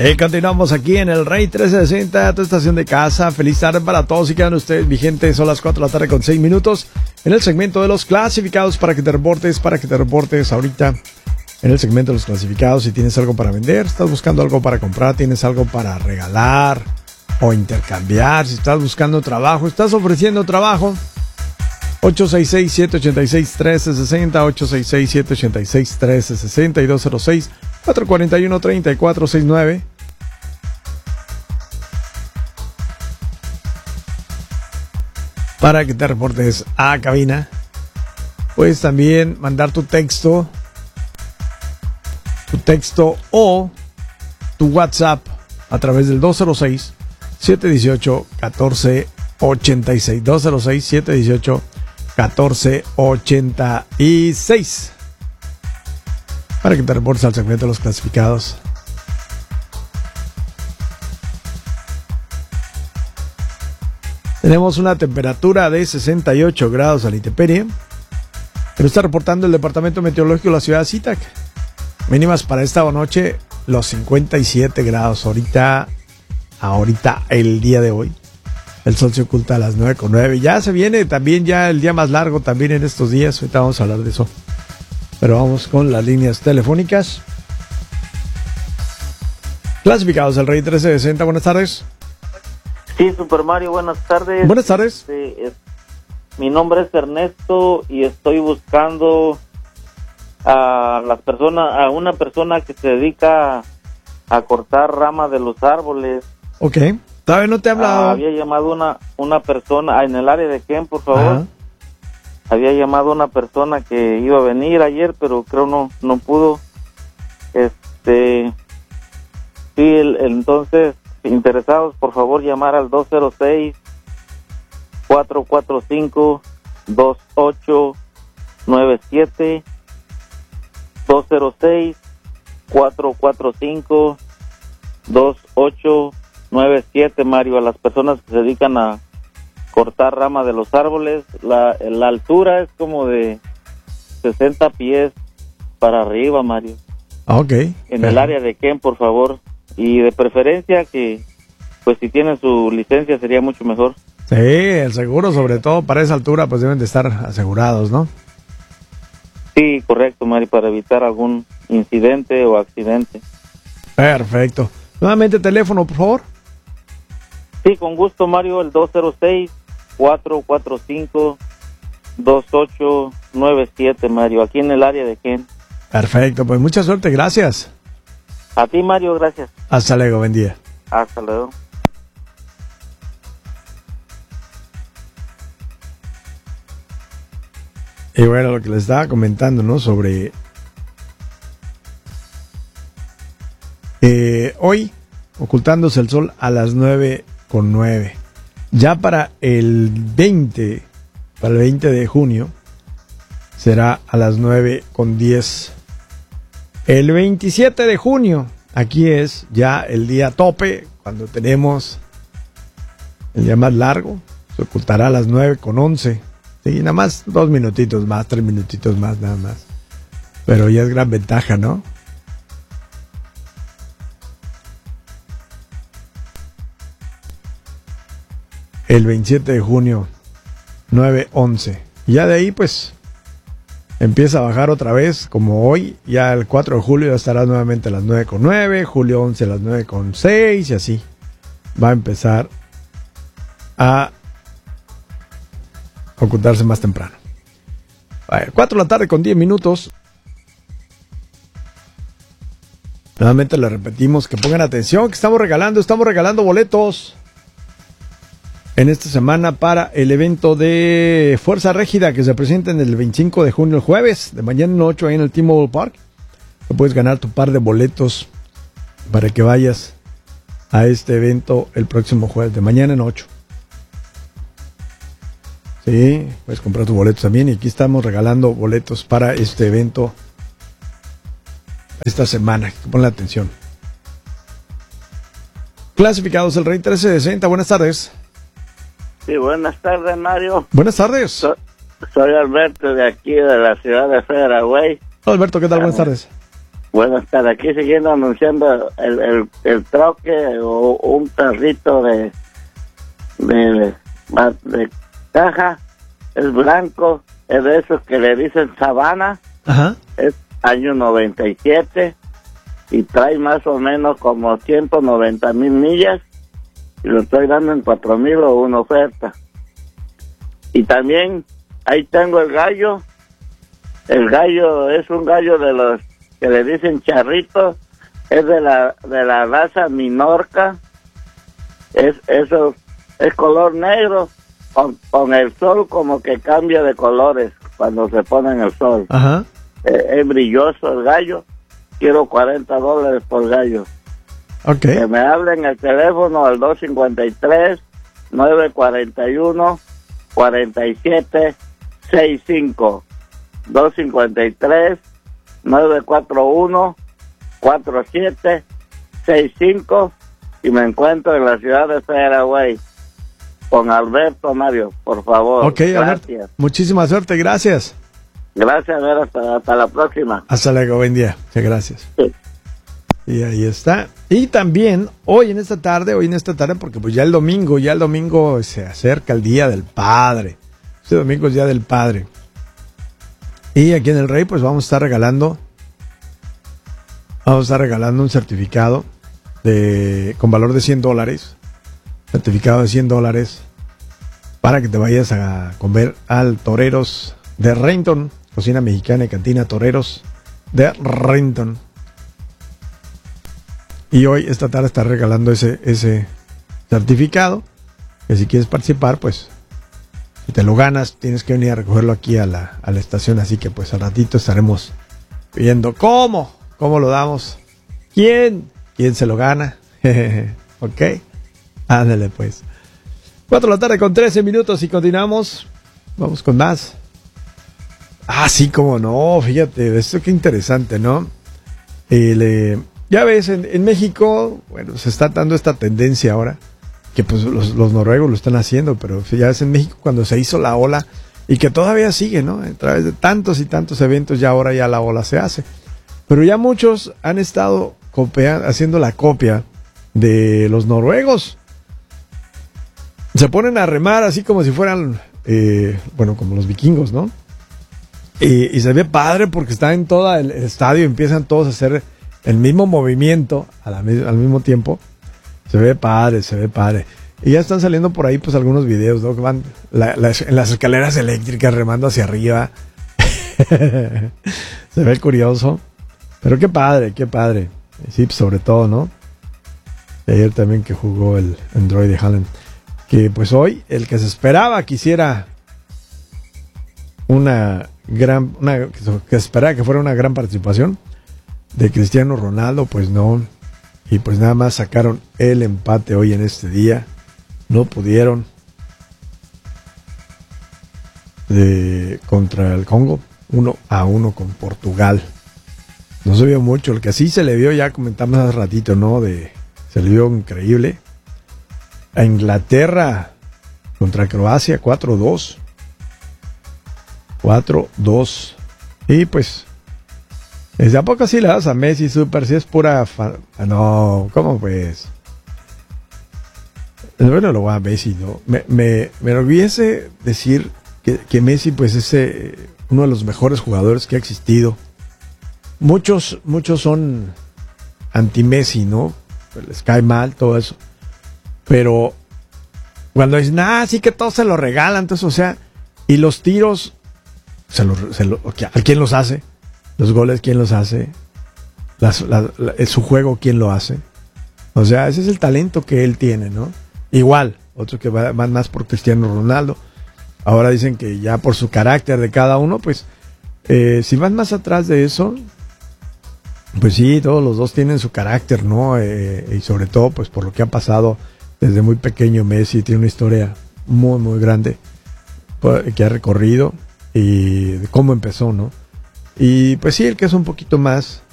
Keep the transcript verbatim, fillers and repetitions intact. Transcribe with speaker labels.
Speaker 1: Y continuamos aquí en el Rey trescientos sesenta, tu estación de casa. Feliz tarde para todos y quedan ustedes vigentes. Son las cuatro de la tarde con seis minutos en el segmento de los clasificados para que te reportes, para que te reportes ahorita en el segmento de los clasificados. Si tienes algo para vender, estás buscando algo para comprar, tienes algo para regalar o intercambiar, si estás buscando trabajo, estás ofreciendo trabajo. ocho seis seis, siete ocho seis, uno tres seis cero, ocho seis seis, siete ocho seis, uno tres seis cero y dos cero seis, cuatro cuatro uno, tres cuatro seis nueve. Para que te reportes a cabina. Puedes también mandar tu texto, tu texto o tu WhatsApp a través del dos cero seis, siete uno ocho, uno cuatro ocho seis. dos cero seis, siete uno ocho, uno cuatro ocho seis. Para que te reportes al segmento de los clasificados. Tenemos una temperatura de sesenta y ocho grados a la intemperie. Pero está reportando el Departamento Meteorológico de la ciudad de Zitac. Mínimas para esta noche, los cincuenta y siete grados. Ahorita, ahorita, el día de hoy, el sol se oculta a las nueve con nueve. Ya se viene también ya el día más largo también en estos días. Ahorita vamos a hablar de eso. Pero vamos con las líneas telefónicas. Clasificados del Rey trece sesenta. Buenas tardes.
Speaker 2: Sí, Super Mario, buenas tardes.
Speaker 1: Buenas tardes.
Speaker 2: Este, es, mi nombre es Ernesto y estoy buscando a las personas, a una persona que se dedica a cortar ramas de los árboles.
Speaker 1: Ok. ¿Todavía no te he hablado?
Speaker 2: Ah, había llamado una una persona ah, en el área de Ken, por favor.
Speaker 1: Ajá.
Speaker 2: Había llamado una persona que iba a venir ayer, pero creo no no pudo. Este, sí, el, entonces interesados, por favor, llamar al dos cero seis, cuatro cuatro cinco, dos ocho nueve siete, dos cero seis, cuatro cuatro cinco, dos ocho nueve siete, Mario, a las personas que se dedican a cortar ramas de los árboles. La, la altura es como de sesenta pies para arriba, Mario.
Speaker 1: Ok.
Speaker 2: En el área de Ken, por favor. Y de preferencia que, pues si tienen su licencia sería mucho mejor.
Speaker 1: Sí, el seguro, sobre todo para esa altura, pues deben de estar asegurados, ¿no?
Speaker 2: Sí, correcto, Mari, para evitar algún incidente o accidente.
Speaker 1: Perfecto. Nuevamente teléfono, por favor.
Speaker 2: Sí, con gusto, Mario, el dos cero seis, cuatro cuatro cinco, dos ocho nueve siete, Mario, aquí en el área de Ken.
Speaker 1: Perfecto, pues mucha suerte, gracias.
Speaker 2: A ti, Mario, gracias.
Speaker 1: Hasta luego, buen día.
Speaker 2: Hasta luego.
Speaker 1: Y bueno, lo que les estaba comentando, ¿no? Sobre eh, hoy, ocultándose el sol a las nueve con nueve. Ya para el veinte, para el veinte de junio, será a las nueve con diez. El veintisiete de junio, aquí es ya el día tope, cuando tenemos el día más largo, se ocultará a las nueve con once. Sí, nada más dos minutitos más, tres minutitos más, nada más. Pero ya es gran ventaja, ¿no? El veintisiete de junio, nueve once. Y ya de ahí, pues, empieza a bajar otra vez, como hoy. Ya el cuatro de julio ya estará nuevamente a las nueve con nueve, julio once a las nueve con seis y así. Va a empezar a ocultarse más temprano. A ver, cuatro de la tarde con diez minutos. Nuevamente le repetimos que pongan atención, que estamos regalando, estamos regalando boletos en esta semana para el evento de Fuerza Régida que se presenta en el veinticinco de junio, el jueves, de mañana en ocho, ahí en el T-Mobile Park. Te puedes ganar tu par de boletos para que vayas a este evento el próximo jueves, de mañana en ocho. Sí, puedes comprar tu boleto también. Y aquí estamos regalando boletos para este evento esta semana. Ponle atención. Clasificados el Rey trece sesenta. Buenas tardes.
Speaker 3: Sí, buenas tardes, Mario.
Speaker 1: Buenas tardes.
Speaker 3: So, soy Alberto de aquí, de la ciudad de Federal Way.
Speaker 1: Hola, Alberto, ¿qué tal? Buenas tardes.
Speaker 3: Buenas tardes, aquí siguiendo anunciando el, el, el troque o un carrito de, de, de, de caja, es blanco, es de esos que le dicen Sabana.
Speaker 1: Ajá.
Speaker 3: Es año noventa y siete y trae más o menos como ciento noventa mil millas y lo estoy dando en cuatro mil o una oferta. Y también ahí tengo el gallo. El gallo es un gallo de los que le dicen charrito, es de la de la raza Minorca. Es eso es color negro, con, con el sol como que cambia de colores cuando se pone en el sol.
Speaker 1: Ajá.
Speaker 3: Eh, es brilloso el gallo. Quiero cuarenta dólares por gallo.
Speaker 1: Ok.
Speaker 3: Que me hablen el teléfono al dos cinco tres, nueve cuatro uno, cuatro siete seis cinco. dos cinco tres, nueve cuatro uno, cuatro siete seis cinco y me encuentro en la ciudad de Fairway con Alberto Mario, por favor.
Speaker 1: Ok, Alberto. Muchísima suerte, gracias.
Speaker 3: Gracias, a ver, hasta, hasta la próxima.
Speaker 1: Hasta luego, buen día. Muchas gracias.
Speaker 3: Sí.
Speaker 1: Y ahí está. Y también hoy en esta tarde, hoy en esta tarde, porque pues ya el domingo, ya el domingo se acerca el Día del Padre. Este domingo es Día del Padre. Y aquí en el Rey, pues vamos a estar regalando, vamos a estar regalando un certificado de con valor de cien dólares, certificado de cien dólares, para que te vayas a comer al Toreros de Renton, cocina mexicana y cantina Toreros de Renton. Y hoy, esta tarde, está regalando ese, ese certificado, que si quieres participar, pues si te lo ganas, tienes que venir a recogerlo aquí a la, a la estación. Así que pues al ratito estaremos viendo cómo, cómo lo damos, quién, quién se lo gana. Ok, ándale pues. Cuatro de la tarde con trece minutos y continuamos. Vamos con más. Ah, sí, cómo no, fíjate, esto qué interesante, ¿no? Eh, le, ya ves, en, en México, bueno, se está dando esta tendencia ahora, que pues los, los noruegos lo están haciendo, pero ya ves en México cuando se hizo la ola, y que todavía sigue, ¿no? A través de tantos y tantos eventos, ya ahora ya la ola se hace. Pero ya muchos han estado copia, haciendo la copia de los noruegos. Se ponen a remar así como si fueran, eh, bueno, como los vikingos, ¿no? Y, y se ve padre porque está en todo el estadio, empiezan todos a hacer el mismo movimiento a la, al mismo tiempo. Se ve padre, se ve padre. Y ya están saliendo por ahí pues algunos videos, ¿no? Que van la, la, en las escaleras eléctricas remando hacia arriba. Se ve curioso. Pero qué padre, qué padre. Sí, sobre todo, ¿no? Y ayer también que jugó el Android de Haaland. Que pues hoy el que se esperaba que hiciera una gran, una, que esperaba que fuera una gran participación de Cristiano Ronaldo, pues no. Y pues nada más sacaron el empate hoy en este día. No pudieron. De, contra el Congo. Uno a uno con Portugal. No se vio mucho. El que sí se le vio, ya comentamos hace ratito, ¿no? De, se le vio increíble. A Inglaterra contra Croacia, cuatro dos. cuatro dos. Y pues, ¿desde a poco sí le das a Messi super? Si es pura... Fa- no, ¿cómo pues? Bueno, lo voy a Messi, ¿no? Me, me, me enorgullece decir que, que Messi pues es eh, uno de los mejores jugadores que ha existido. Muchos, muchos son anti-Messi, ¿no? Les cae mal todo eso. Pero cuando dicen, ah, sí que todos se lo regalan, entonces, o sea, y los tiros, se lo, se lo, ¿a quién los hace? Los goles, ¿quién los hace? Las, la, la, su juego, ¿quién lo hace? O sea, ese es el talento que él tiene, ¿no? Igual, otros que van más por Cristiano Ronaldo. Ahora dicen que ya por su carácter de cada uno, pues, eh, si van más atrás de eso, pues sí, todos los dos tienen su carácter, ¿no? Eh, y sobre todo, pues, por lo que ha pasado desde muy pequeño. Messi tiene una historia muy, muy grande que ha recorrido y de cómo empezó, ¿no? Y pues sí, el que es un poquito más